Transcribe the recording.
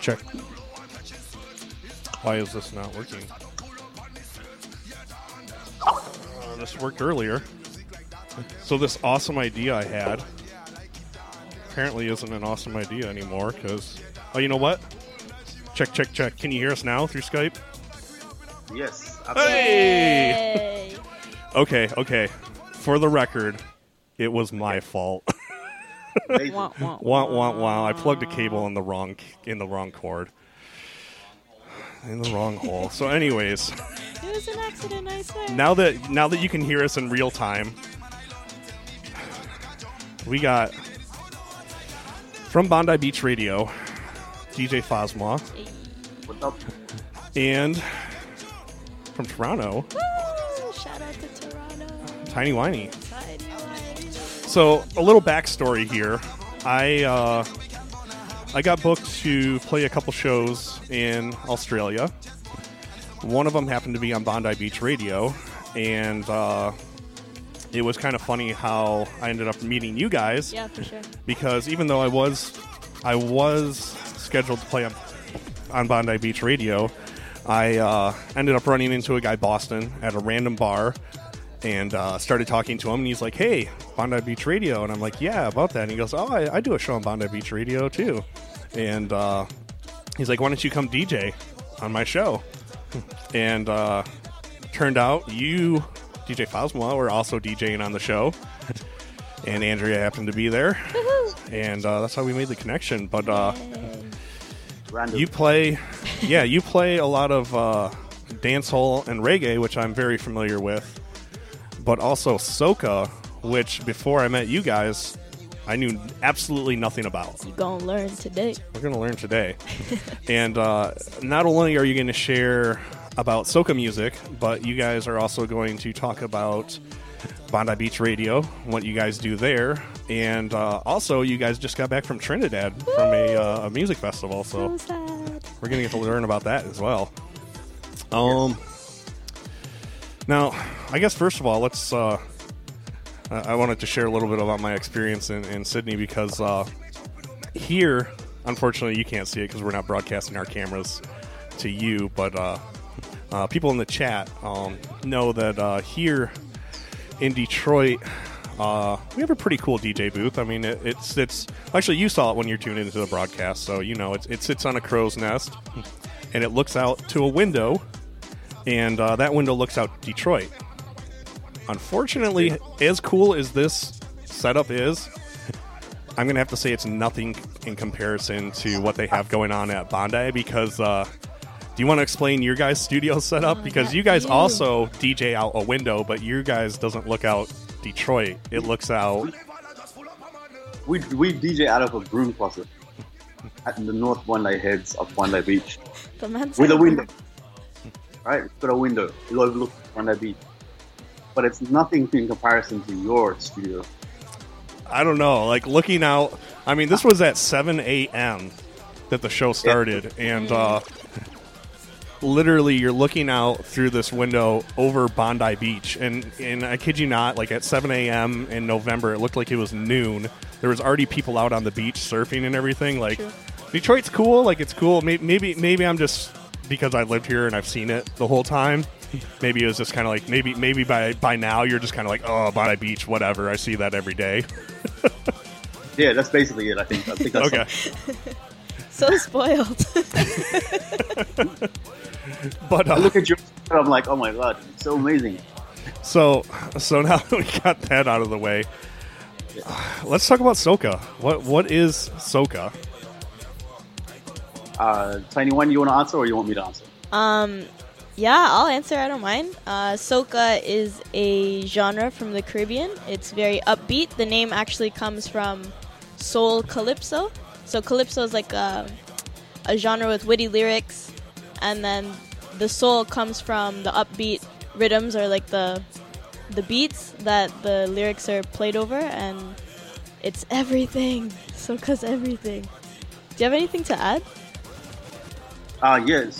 Check. Why is this not working? This worked earlier. So this awesome idea I had apparently isn't an awesome idea anymore because... Oh, you know what? Check, check, check. Can you hear us now through Skype? Yes. Absolutely. Hey! Okay. For the record, it was my fault. Wow. I plugged a cable in the wrong cord. In the wrong hole. So anyways, it was an accident, I swear. Now that you can hear us in real time, we got from Bondi Beach Radio, DJ Phosma. What's up? And from Toronto. Woo! Shout out to Toronto. Tiny Whiny. So a little backstory here. I got booked to play a couple shows in Australia. One of them happened to be on Bondi Beach Radio, and it was kind of funny how I ended up meeting you guys. Yeah, for sure. Because even though I was scheduled to play on Bondi Beach Radio, I ended up running into a guy Boston at a random bar. And started talking to him, and he's like, "Hey, Bondi Beach Radio," and I'm like, "Yeah, about that." And he goes, "Oh, I do a show on Bondi Beach Radio too," and he's like, "Why don't you come DJ on my show?" And turned out you, DJ Phosma, were also DJing on the show, and Andrea happened to be there, and that's how we made the connection. But you play a lot of dancehall and reggae, which I'm very familiar with. But also soca, which before I met you guys, I knew absolutely nothing about. You're going to learn today. We're going to learn today. And not only are you going to share about soca music, but you guys are also going to talk about Bondi Beach Radio, what you guys do there. And also, you guys just got back from Trinidad from a music festival. So sad. We're going to get to learn about that as well. Now, I guess first of all, let's. I wanted to share a little bit about my experience in Sydney because here, unfortunately, you can't see it because we're not broadcasting our cameras to you. But people in the chat know that here in Detroit, we have a pretty cool DJ booth. I mean, it's actually you saw it when you're tuned into the broadcast, so you know it sits on a crow's nest and it looks out to a window. And that window looks out Detroit. Unfortunately, as cool as this setup is, I'm going to have to say it's nothing in comparison to what they have going on at Bondi because do you want to explain your guys' studio setup? Because you guys also DJ out a window, but your guys doesn't look out Detroit. It looks out... We DJ out of a broom closet at the North Bondi heads of Bondi Beach. With a window. Right, it's got a window. It overlooks Bondi Beach, but it's nothing in comparison to your studio. I don't know. Like looking out, I mean, this was at 7 a.m. that the show started, and literally you're looking out through this window over Bondi Beach, and I kid you not, like at 7 a.m. in November, it looked like it was noon. There was already people out on the beach surfing and everything. Like True. Detroit's cool. Like it's cool. Maybe I'm just. Because I lived here and I've seen it the whole time. Maybe it was just kind of like maybe by now you're just kind of like, oh, Bondi Beach, whatever. I see that every day. Yeah, that's basically it. I think that's okay. So spoiled. But I look at you and I'm like, oh my god, it's so amazing. So now that we got that out of the way, let's talk about soca. What is soca? Tiny One, you want to answer or you want me to answer? Yeah, I'll answer. I don't mind. Soca is a genre from the Caribbean. It's very upbeat. The name actually comes from soul calypso. So calypso is like a genre with witty lyrics, and then the soul comes from the upbeat rhythms or like the beats that the lyrics are played over, and it's everything. Soca's everything. Do you have anything to add? Yes.